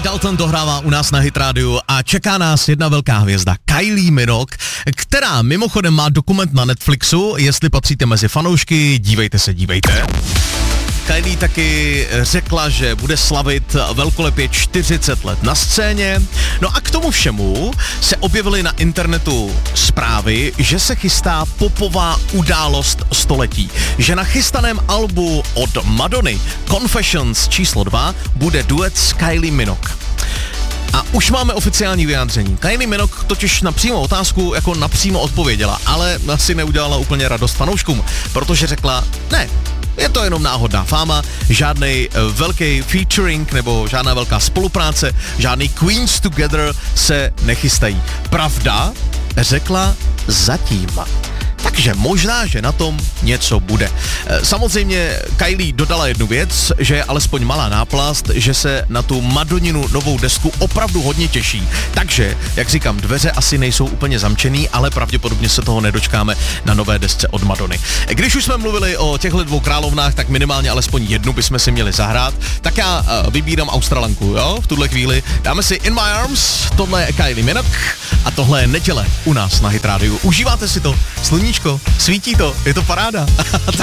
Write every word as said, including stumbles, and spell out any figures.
Dalton dohrává u nás na Hit Radio a čeká nás jedna velká hvězda, Kylie Minogue, která mimochodem má dokument na Netflixu, jestli patříte mezi fanoušky, dívejte se, dívejte. Kylie taky řekla, že bude slavit velkolepě čtyřicet let na scéně. No a k tomu všemu se objevily na internetu zprávy, že se chystá popová událost století. Že na chystaném albu od Madony Confessions číslo dva bude duet s Kylie Minogue. A už máme oficiální vyjádření. Kylie Minogue totiž na přímou otázku jako napřímo odpověděla, ale asi neudělala úplně radost fanouškům, protože řekla, ne, je to jenom náhodná fáma, žádnej velký featuring nebo žádná velká spolupráce, žádný Queens Together se nechystají. Pravda, řekla zatím. Takže možná, že na tom něco bude. Samozřejmě Kylie dodala jednu věc, že je alespoň malá náplast, že se na tu Madoninu novou desku opravdu hodně těší. Takže, jak říkám, dveře asi nejsou úplně zamčený, ale pravděpodobně se toho nedočkáme na nové desce od Madony. Když už jsme mluvili o těchto dvou královnách, tak minimálně alespoň jednu bychom si měli zahrát. Tak já uh, vybírám Australanku, jo, v tuhle chvíli. Dáme si In My Arms, tohle je Kylie Minogue a tohle je Neděle u nás na Hit Radio. Užíváte si to? Sluníčko, svítí to, je to paráda. Tak